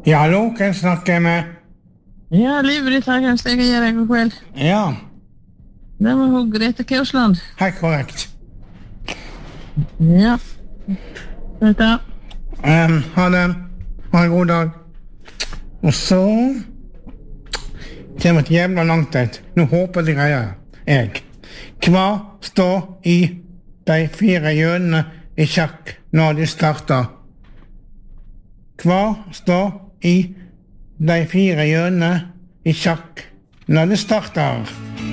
Ja, hallo, hvem snakker jeg med? Ja, Liv-Britt her, hvem skal jeg gjøre god kveld? Ja, Det var hun Grete Kausland. helt korrekt. Ja. Vet du? Ha det. Ha en god dag. Og så... Det var et jævla langt et. Nå håper de greier jeg. Hva står i de 4 hjørnene i sjakk når de starter? Hva står i de 4 hjørnene i sjakk når det starter?